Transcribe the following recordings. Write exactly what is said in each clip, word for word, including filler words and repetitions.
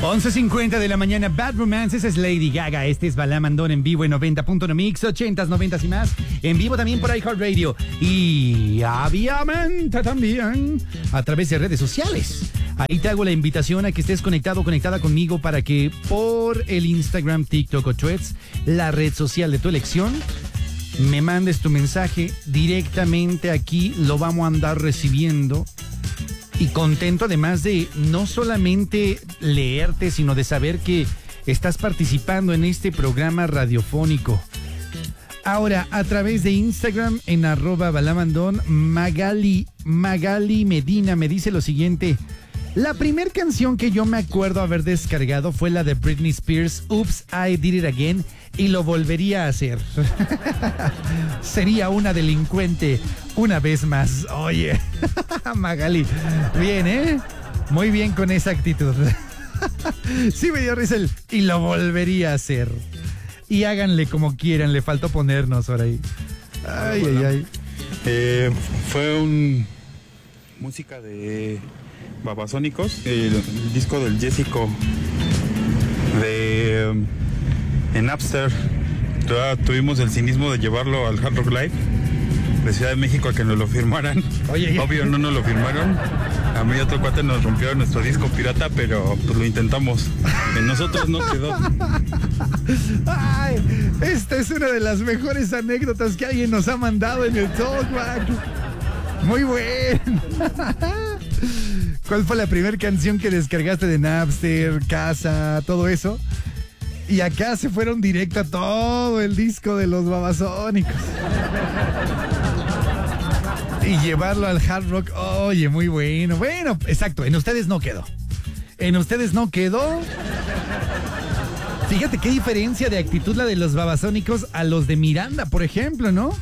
once cincuenta de la mañana, Bad Romances es Lady Gaga. Este es Balamandón en vivo en noventa punto uno Mix, ochentas, noventas y más. En vivo también por iHeartRadio. Y obviamente también a través de redes sociales. Ahí te hago la invitación a que estés conectado o conectada conmigo para que por el Instagram, TikTok o Threads, la red social de tu elección, me mandes tu mensaje directamente aquí. Lo vamos a andar recibiendo. Y contento además de no solamente leerte, sino de saber que estás participando en este programa radiofónico. Ahora, a través de Instagram, en arroba balamandón, Magali, Magali Medina me dice lo siguiente. La primer canción que yo me acuerdo haber descargado fue la de Britney Spears, Oops, I Did It Again, y lo volvería a hacer. Sería una delincuente una vez más. Oye, Magali, bien, ¿eh? Muy bien con esa actitud. Sí me dio risa el, y lo volvería a hacer. Y háganle como quieran, le faltó ponernos por ahí. Ay, bueno, ay, ay. Eh, fue un... música de... Babasónicos, el, el disco del Jessico de um, en Napster. Tuvimos el cinismo de llevarlo al Hard Rock Live de Ciudad de México a que nos lo firmaran. Oye, obvio no nos lo firmaron. A mí y otro cuate nos rompieron nuestro disco pirata, pero pues lo intentamos. En nosotros no quedó. Ay, esta es una de las mejores anécdotas que alguien nos ha mandado en el Talkback. Muy bueno. ¿Cuál fue la primera canción que descargaste de Napster, Casa, todo eso? Y acá se fueron directo a todo el disco de los Babasónicos. Y llevarlo al Hard Rock, oye, muy bueno. Bueno, exacto, en ustedes no quedó. En ustedes no quedó. Fíjate qué diferencia de actitud la de los Babasónicos a los de Miranda, por ejemplo, ¿no?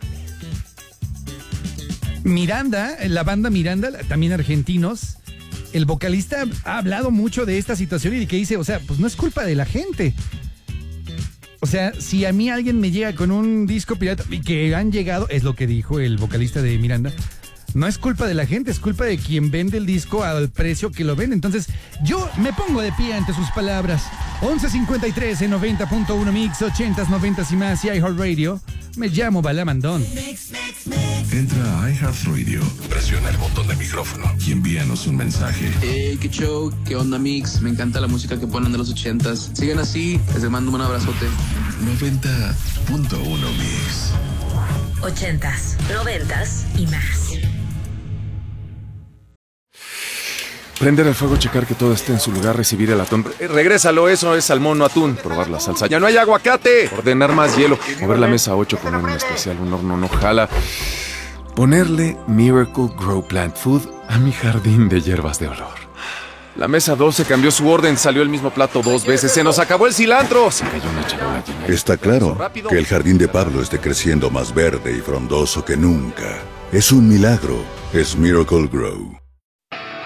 Miranda, la banda Miranda, también argentinos, el vocalista ha hablado mucho de esta situación y de que dice, o sea, pues no es culpa de la gente. O sea, si a mí alguien me llega con un disco pirata y que han llegado, es lo que dijo el vocalista de Miranda, no es culpa de la gente, es culpa de quien vende el disco al precio que lo vende. Entonces, yo me pongo de pie ante sus palabras. once cincuenta y tres en noventa punto uno Mix, ochentas, noventas y más y iHeartRadio. Me llamo Balamandón. Entra a iHeartRadio, presiona el botón de micrófono y envíanos un mensaje. Hey, qué show, qué onda Mix, me encanta la música que ponen de los ochentas. Sigan así, les mando un abrazote. noventa punto uno Mix. Ochentas, noventas y más. Prender el fuego, checar que todo esté en su lugar, recibir el atún. Eh, regrésalo, eso es salmón, no atún. Probar la salsa. ¡Ya no hay aguacate! Ordenar más hielo. Mover la mesa ocho, poner un especial, un horno no jala. Ponerle Miracle Grow Plant Food a mi jardín de hierbas de olor. La mesa doce cambió su orden, salió el mismo plato dos veces. ¡Se nos acabó el cilantro! Se cayó una charola llena. Está claro que el jardín de Pablo esté creciendo más verde y frondoso que nunca. Es un milagro. Es Miracle Grow.